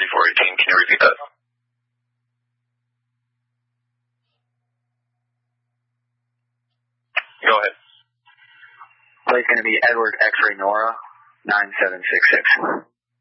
2418. Can you repeat that? Go ahead. Play's going to be Edward X-Ray Nora, 9766.